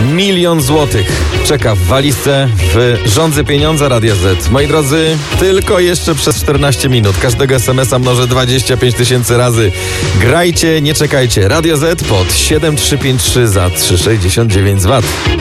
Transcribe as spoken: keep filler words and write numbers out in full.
Milion złotych czeka w walizce w Żądzy Pieniądza Radia Z. Moi drodzy, tylko jeszcze przez czternaście minut. Każdego es em es a mnożę dwadzieścia pięć tysięcy razy. Grajcie, nie czekajcie. Radio Z pod siedem trzy pięć trzy za trzysta sześćdziesiąt dziewięć złotych.